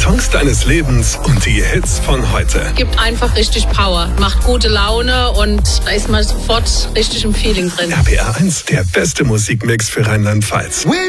Songs deines Lebens und die Hits von heute. Gibt einfach richtig Power, macht gute Laune und da ist man sofort richtig im Feeling drin. RPR 1, der beste Musikmix für Rheinland-Pfalz.